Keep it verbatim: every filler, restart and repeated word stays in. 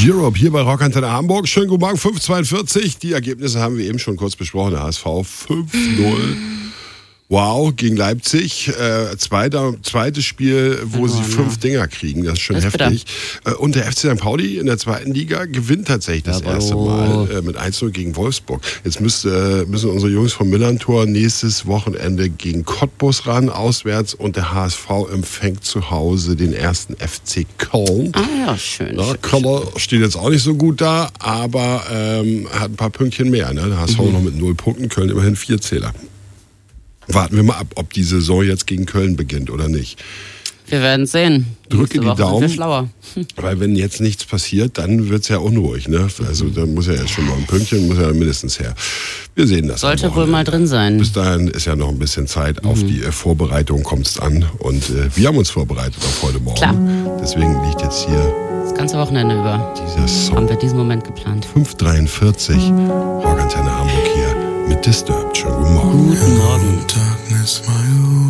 Europe hier bei Rockantenne Hamburg. Schönen guten Morgen, fünf zweiundvierzig. Die Ergebnisse haben wir eben schon kurz besprochen. Der H S V fünf null. Wow, gegen Leipzig. Äh, zweiter, zweites Spiel, wo oh, sie fünf ja. Dinger kriegen. Das ist schon das heftig. Äh, und der F C Sankt Pauli in der zweiten Liga gewinnt tatsächlich das ja, erste Mal äh, mit eins null gegen Wolfsburg. Jetzt müsste, äh, müssen unsere Jungs vom Millantor nächstes Wochenende gegen Cottbus ran, auswärts. Und der H S V empfängt zu Hause den ersten F C Köln. Ah ja, schön. Ja, Köln steht jetzt auch nicht so gut da, aber ähm, hat ein paar Pünktchen mehr. Ne? Der H S V mhm. noch mit null Punkten, Köln immerhin vier Zähler. Warten wir mal ab, ob die Saison jetzt gegen Köln beginnt oder nicht. Wir werden sehen. Drücke die Daumen, schlauer. Weil wenn jetzt nichts passiert, dann wird es ja unruhig. Ne? Also da muss ja jetzt schon mal ein Pünktchen, muss ja mindestens her. Wir sehen das. Sollte wohl mal drin sein. Bis dahin ist ja noch ein bisschen Zeit. Mhm. Auf die äh, Vorbereitung kommt es an. Und äh, wir haben uns vorbereitet auf heute Morgen. Klar. Deswegen liegt jetzt hier das ganze Wochenende über. Dieser Song. Haben wir diesen Moment geplant. fünf dreiundvierzig, Rockantenne Hamburg hier mit Disturbed. Schönen guten Morgen. Guten Morgen.